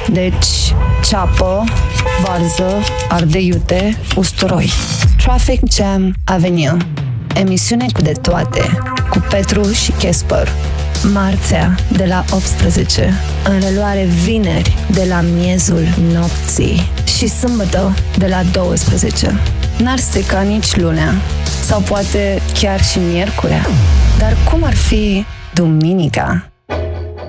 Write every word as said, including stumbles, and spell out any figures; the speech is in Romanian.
Deci, ceapă, varză, ardei iute, usturoi. Traffic Jam Avenue. Emisiune cu de toate, cu Petru și Casper. Marțea, de la optsprezece. În reluare vineri, de la miezul nopții. Și sâmbătă, de la douăsprezece. N-ar strica nici lunea. Sau poate chiar și miercurea. Dar cum ar fi duminica?